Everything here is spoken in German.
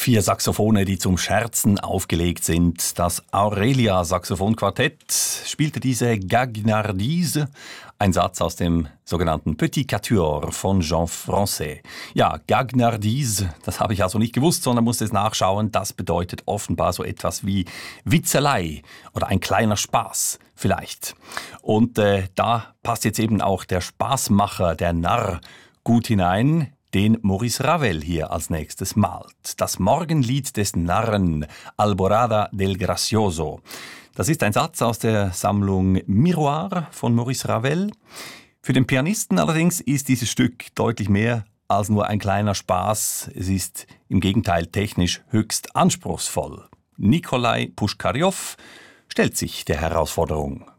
4 Saxophone, die zum Scherzen aufgelegt sind. Das Aurelia-Saxophonquartett spielte diese Gagnardise, ein Satz aus dem sogenannten Petit Quatuor von Jean Francais. Ja, Gagnardise, das habe ich also nicht gewusst, sondern musste es nachschauen. Das bedeutet offenbar so etwas wie Witzelei oder ein kleiner Spaß vielleicht. Und da passt jetzt eben auch der Spaßmacher, der Narr, gut hinein, den Maurice Ravel hier als nächstes malt. Das Morgenlied des Narren, Alborada del Gracioso. Das ist ein Satz aus der Sammlung Miroir von Maurice Ravel. Für den Pianisten allerdings ist dieses Stück deutlich mehr als nur ein kleiner Spaß. Es ist im Gegenteil technisch höchst anspruchsvoll. Nikolai Puschkarjow stellt sich der Herausforderung.